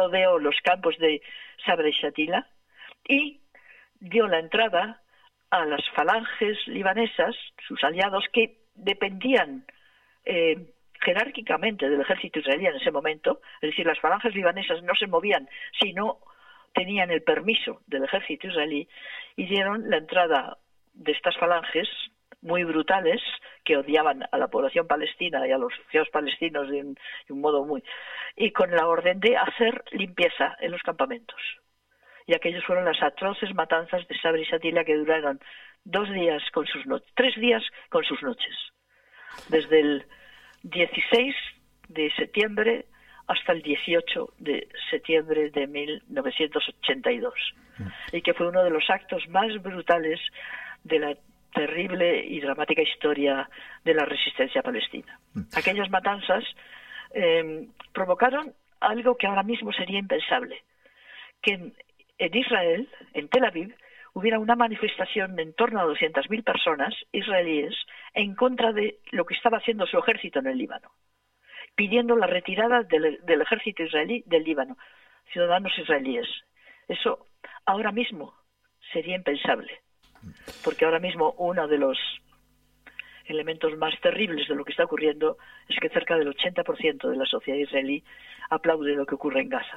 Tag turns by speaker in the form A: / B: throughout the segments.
A: rodeó los campos de Sabra y Shatila y dio la entrada a las falanges libanesas, sus aliados, que dependían jerárquicamente del ejército israelí en ese momento. Es decir, las falanges libanesas no se movían si no tenían el permiso del ejército israelí, y dieron la entrada de estas falanges muy brutales, que odiaban a la población palestina y a los refugiados palestinos de un modo muy... y con la orden de hacer limpieza en los campamentos. Y aquellos fueron las atroces matanzas de Sabra y Shatila, que duraron 2 días con sus noches, 3 días con sus noches, desde el 16 de septiembre hasta el 18 de septiembre de 1982, y que fue uno de los actos más brutales de la terrible y dramática historia de la resistencia palestina. Aquellas matanzas provocaron algo que ahora mismo sería impensable, que en Israel, en Tel Aviv, hubiera una manifestación de en torno a 200.000 personas israelíes en contra de lo que estaba haciendo su ejército en el Líbano, pidiendo la retirada del ejército israelí del Líbano, ciudadanos israelíes. Eso ahora mismo sería impensable, porque ahora mismo uno de los elementos más terribles de lo que está ocurriendo es que cerca del 80% de la sociedad israelí aplaude lo que ocurre en Gaza.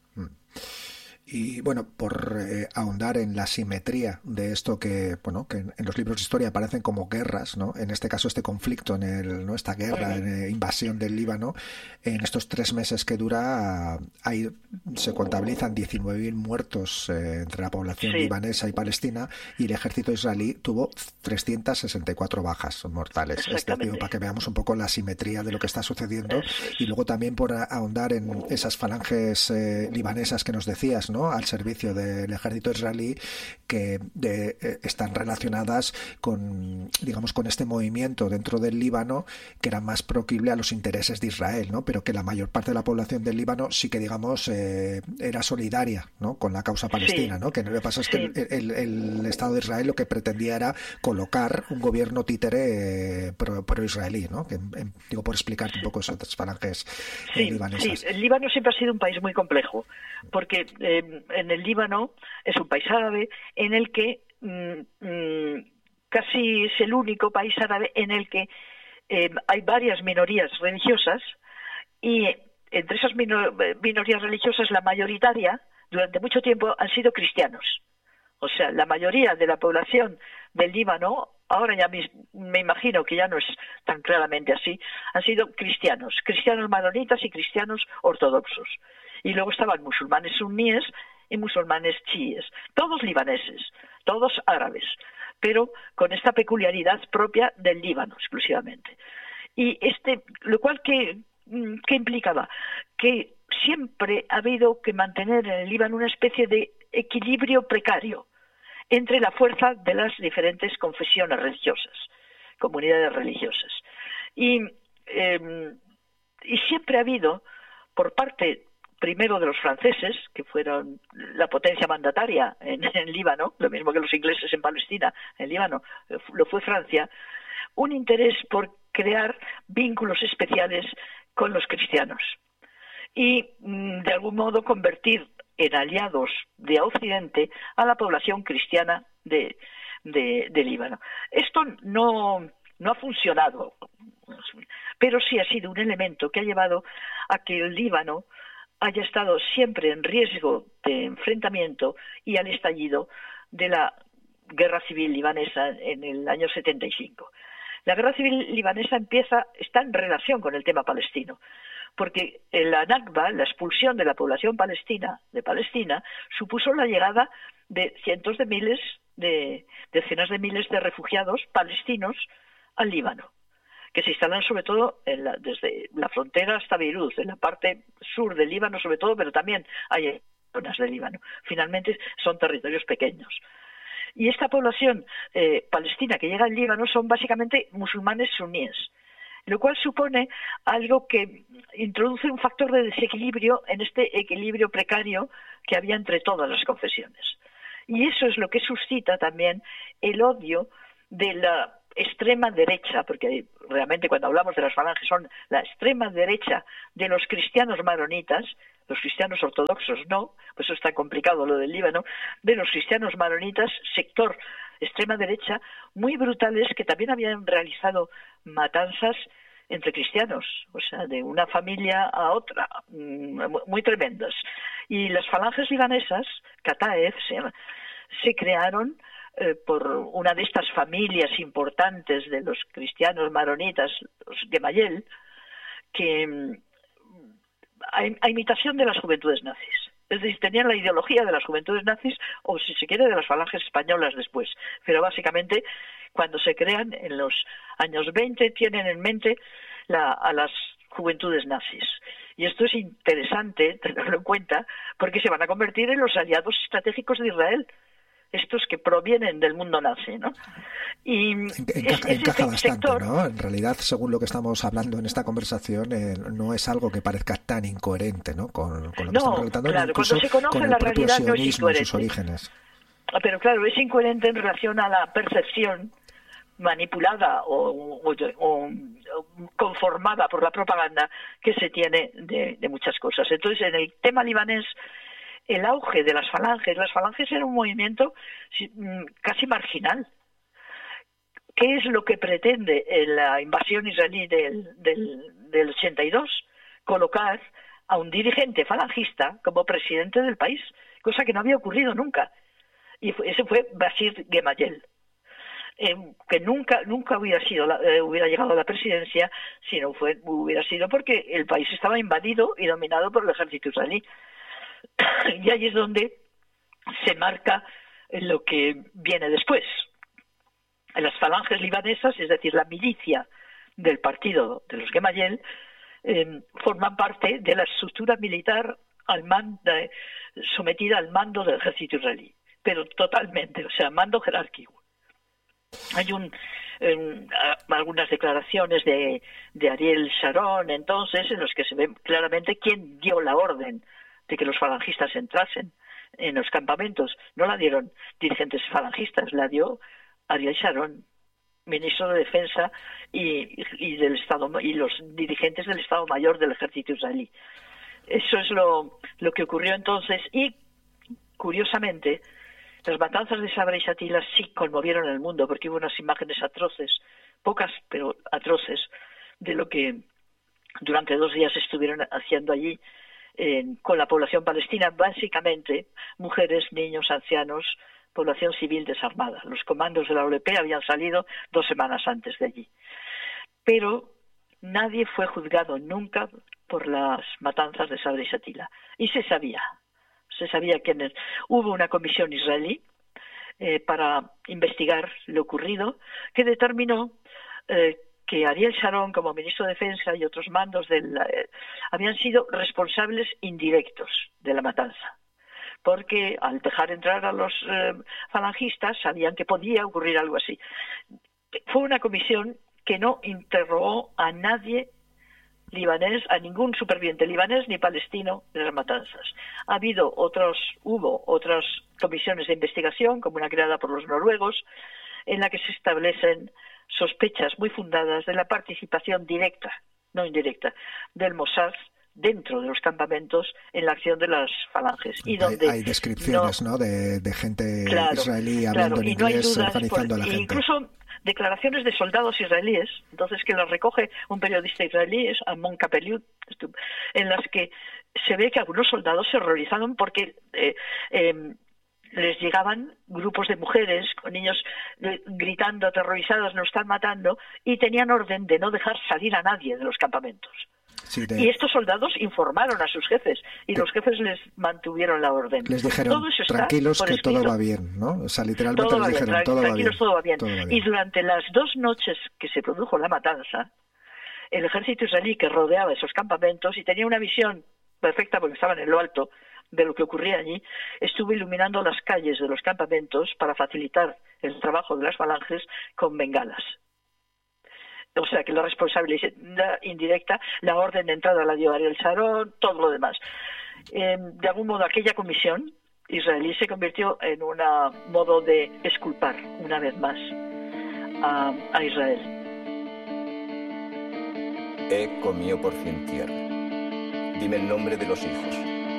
B: Y bueno, por ahondar en la simetría de esto que, bueno, que en los libros de historia aparecen como guerras, ¿no? En este caso este conflicto, ¿no? Esta guerra, invasión del Líbano, en estos 3 meses que dura, se contabilizan 19.000 muertos entre la población libanesa y palestina, y el ejército israelí tuvo 364 bajas mortales. Para que veamos un poco la simetría de lo que está sucediendo. Y luego también por ahondar en esas falanges libanesas que nos decías, ¿no? Al servicio del ejército israelí, que están relacionadas con, digamos, con este movimiento dentro del Líbano que era más proclive a los intereses de Israel, ¿no? Pero que la mayor parte de la población del Líbano sí que, digamos, era solidaria, ¿no? Con la causa palestina, ¿no? Que lo que pasa es que el Estado de Israel lo que pretendía era colocar un gobierno títere pro-israelí, ¿no? Digo, por explicarte un poco esas falanges libanesas.
A: Sí, el Líbano siempre ha sido un país muy complejo, porque en el Líbano es un país árabe en el que casi es el único país árabe en el que hay varias minorías religiosas, y entre esas minorías religiosas la mayoritaria durante mucho tiempo han sido cristianos. O sea, la mayoría de la población del Líbano, ahora ya me imagino que ya no es tan claramente así, han sido cristianos maronitas y cristianos ortodoxos. Y luego estaban musulmanes suníes y musulmanes chiíes, todos libaneses, todos árabes, pero con esta peculiaridad propia del Líbano exclusivamente. Y lo cual que implicaba que siempre ha habido que mantener en el Líbano una especie de equilibrio precario entre la fuerza de las diferentes confesiones religiosas, comunidades religiosas. Y siempre ha habido, por parte primero de los franceses, que fueron la potencia mandataria en Líbano, lo mismo que los ingleses en Palestina, en Líbano lo fue Francia, un interés por crear vínculos especiales con los cristianos y de algún modo convertir en aliados de Occidente a la población cristiana de Líbano. Esto no ha funcionado, pero sí ha sido un elemento que ha llevado a que el Líbano haya estado siempre en riesgo de enfrentamiento y al estallido de la guerra civil libanesa en el año 75. La guerra civil libanesa está en relación con el tema palestino, porque la Nakba, la expulsión de la población palestina de Palestina, supuso la llegada de cientos de miles, decenas de miles de refugiados palestinos al Líbano, que se instalan sobre todo desde la frontera hasta Beirut, en la parte sur del Líbano sobre todo, pero también hay zonas del Líbano. Finalmente son territorios pequeños. Y esta población palestina que llega al Líbano son básicamente musulmanes suníes, lo cual supone algo que introduce un factor de desequilibrio en este equilibrio precario que había entre todas las confesiones. Y eso es lo que suscita también el odio de la extrema derecha, porque realmente cuando hablamos de las falanges son la extrema derecha de los cristianos maronitas, los cristianos ortodoxos no, pues eso está complicado lo del Líbano, de los cristianos maronitas, sector extrema derecha, muy brutales, que también habían realizado matanzas entre cristianos, o sea, de una familia a otra, muy tremendas. Y las falanges libanesas, Kataeb, se crearon por una de estas familias importantes de los cristianos maronitas, los Gemayel, que a imitación de las juventudes nazis. Es decir, tenían la ideología de las juventudes nazis, o si se quiere, de las falanges españolas después. Pero básicamente, cuando se crean en los años 20, tienen en mente a las juventudes nazis. Y esto es interesante tenerlo en cuenta, porque se van a convertir en los aliados estratégicos de Israel, estos que provienen del mundo nazi, ¿no? Y
B: encaja bastante, ¿no? En realidad, según lo que estamos hablando en esta conversación, no es algo que parezca tan incoherente, ¿no? Con lo que estamos relatando,
A: claro,
B: incluso
A: cuando se conoce
B: con el
A: la
B: propio
A: realidad no es
B: sionismo en
A: incoherente.
B: sus orígenes.
A: Pero claro, es incoherente en relación a la percepción manipulada o conformada por la propaganda que se tiene de muchas cosas. Entonces, en el tema libanés, el auge de las falanges era un movimiento casi marginal. ¿Qué es lo que pretende la invasión israelí del 82? Colocar a un dirigente falangista como presidente del país, cosa que no había ocurrido nunca. Y ese fue Basir Gemayel, que nunca hubiera llegado a la presidencia si no hubiera sido porque el país estaba invadido y dominado por el ejército israelí. Y ahí es donde se marca lo que viene después. Las falanges libanesas, es decir, la milicia del partido de los Gemayel, forman parte de la estructura militar sometida al mando del ejército israelí, pero totalmente, o sea, mando jerárquico. Hay algunas declaraciones de Ariel Sharon entonces en los que se ve claramente quién dio la orden de que los falangistas entrasen en los campamentos. No la dieron dirigentes falangistas, la dio Ariel Sharon, ministro de Defensa y del Estado, y los dirigentes del Estado Mayor del Ejército israelí. Eso es lo que ocurrió entonces, y curiosamente las matanzas de Sabra y Shatila sí conmovieron el mundo, porque hubo unas imágenes atroces, pocas pero atroces, de lo que durante 2 días estuvieron haciendo allí con la población palestina, básicamente mujeres, niños, ancianos, población civil desarmada. Los comandos de la OLP habían salido 2 semanas antes de allí. Pero nadie fue juzgado nunca por las matanzas de Sabra y Shatila. Y se sabía quiénes. Hubo una comisión israelí para investigar lo ocurrido, que determinó que Ariel Sharon, como ministro de Defensa, y otros mandos habían sido responsables indirectos de la matanza, porque al dejar entrar a los falangistas sabían que podía ocurrir algo así. Fue una comisión que no interrogó a nadie libanés, a ningún superviviente libanés ni palestino de las matanzas. Hubo otras comisiones de investigación, como una creada por los noruegos, en la que se establecen sospechas muy fundadas de la participación directa, no indirecta, del Mossad dentro de los campamentos en la acción de las falanges. Y donde
B: hay descripciones, ¿no? de gente israelí hablando en inglés, organizando a la gente.
A: Incluso declaraciones de soldados israelíes, entonces que las recoge un periodista israelí, es Amon Kapeliut, en las que se ve que algunos soldados se horrorizaron porque les llegaban grupos de mujeres con niños gritando aterrorizados, nos están matando, y tenían orden de no dejar salir a nadie de los campamentos. Sí, y estos soldados informaron a sus jefes y los jefes les mantuvieron la orden.
B: Les dijeron, tranquilos, que todo va bien, ¿no? O sea, literalmente les dijeron,
A: tranquilos, todo va bien. Y durante las 2 noches que se produjo la matanza, el ejército israelí, que rodeaba esos campamentos y tenía una visión perfecta porque estaban en lo alto de lo que ocurría allí, estuvo iluminando las calles de los campamentos para facilitar el trabajo de las falanges con bengalas. O sea que la responsabilidad indirecta, la orden de entrada la dio Ariel Sharon, todo lo demás. De algún modo, aquella comisión israelí se convirtió en un modo de exculpar una vez más a Israel.
C: He comido por fin tierra. Dime el nombre de los hijos.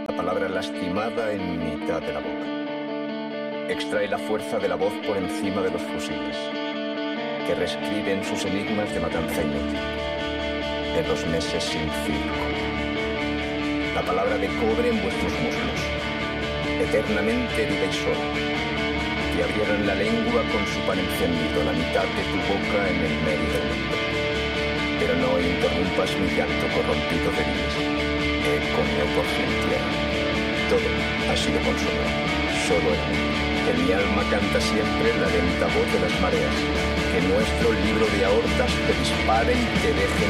C: la palabra lastimada en mitad de la boca. Extrae la fuerza de la voz por encima de los fusiles, que reescriben sus enigmas de matanza inútil, en los meses sin circo. La palabra de cobre en vuestros muslos, eternamente herida y sola, que abrieran la lengua con su pan encendido, la mitad de tu boca en el medio del mundo. Pero no interrumpas mi llanto corrompido de diles, eco por fin tierra. Todo ha sido consuelo, solo en mí, que mi alma canta siempre la lenta voz de las mareas, que nuestro libro de aortas te dispare y te deje